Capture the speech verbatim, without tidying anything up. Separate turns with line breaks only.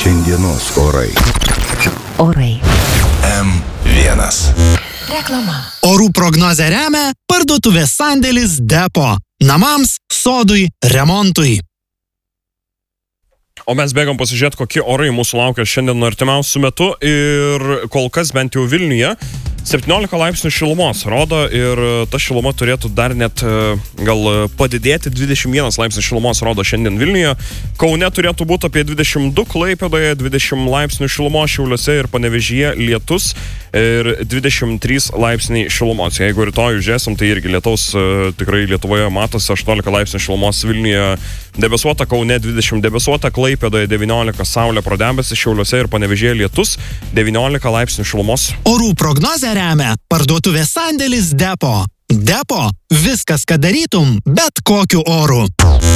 Šiandienos orai.
Orai.
M vienas.
Reklama.
Orų prognozę remia parduotuvės sandėlis Depo. Namams, sodui, remontui.
O mes bėgam pasižiūrėti, kokie orai mūsų laukia šiandien artimiausių metų ir kol kas bent jau Vilniuje septyniolika laipsnių šilumos rodo ir ta šiluma turėtų dar net gal padidėti, dvidešimt vienas laipsnių šilumos rodo šiandien Vilniuje. Kaune turėtų būti apie dvidešimt du, Klaipėdoje dvidešimt laipsnių šilumos, Šiauliuose ir Panevėžyje lietus ir dvidešimt trys laipsniai šilumos. Jeigu rytoj žiūrėsim, tai irgi lietaus tikrai Lietuvoje matosi, aštuoniolika laipsnių šilumos Vilniuje debesuota, Kaune dvidešimt debesuota, Klaipėdoje devyniolika saulė pro debesį, Šiauliuose ir Panevėžyje lietus, devyniolika laipsnių šilumos.
Orų prognozę remia parduotuvės sandėlis Depo. Depo – viskas, ką darytum, bet kokiu oru.